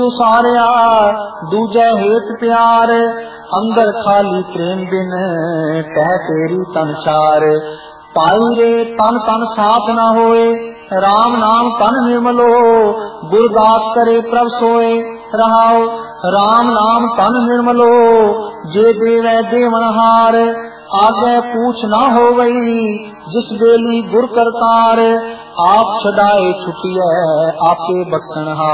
सारिया दूजे हेत प्यार, अंदर खाली प्रेम बिन कह तेरी तनसार। पाई रे तन तन साथ न होए, राम नाम तन निर्मलो, गुरदास करे प्रभ सोए रहाओ। राम नाम तन निर्मलो, जे देवै देवनहार, आगे पूछ न हो गई जिस बेली गुर करतार। आप छदाए छुटिए आपे बख्शनहार।